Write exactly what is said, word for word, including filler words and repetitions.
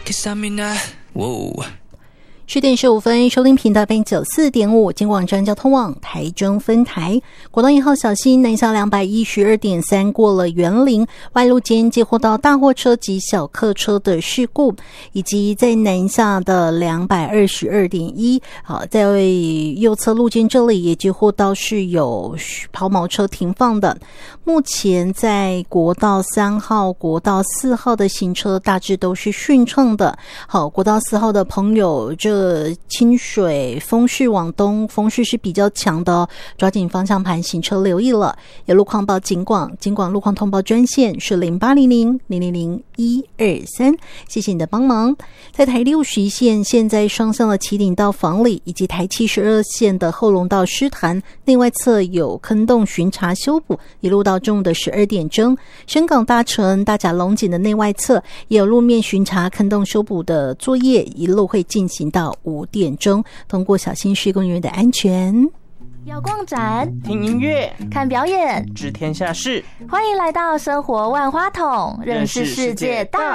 十点十五分，收听频道 F M 九十四点五，金广专交通网台中分台。国道一号小心南下两百一十二点三过了园林，外路间接获到大货车及小客车的事故，以及在南下的两百二十二点一，好，在右侧路肩这里也接获到是有抛锚车停放的。目前在国道三号、国道四号的行车大致都是顺畅的。好，国道四号的朋友，这清水风势往东，风势是比较强的哦，抓紧方向盘行车留意了。有路况报警广，警广路况通报专线是零八零零零零零一二三，谢谢你的帮忙。在台六十一线现在双向的旗顶到房里，以及台七十二线的后龙到狮潭内外侧有坑洞巡查修补，一路到中午的十二点钟。深港大城大甲龙井的内外侧也有路面巡查坑洞修补的作业，一路会进行到五点钟，通过小心施工人员的安全。 要逛展、 听音乐、 看表演、 知天下事， 欢迎来到生活万花筒，认识世界大